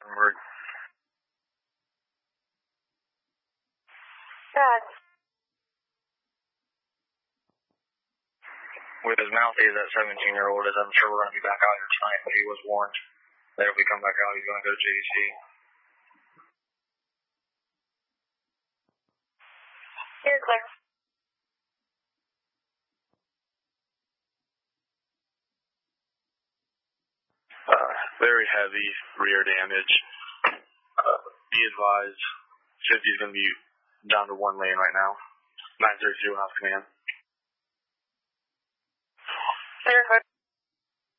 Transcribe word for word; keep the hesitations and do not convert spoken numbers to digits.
Gothenburg. Dad. With his mouth, he's that seventeen-year-old. I'm sure we're going to be back out here tonight, but he was warned that if we come back out, he's going to go to J D C. You're clear. Uh, very heavy rear damage. Uh, be advised, fifty's going to be down to one lane right now. nine thirty-two, house command. Clear.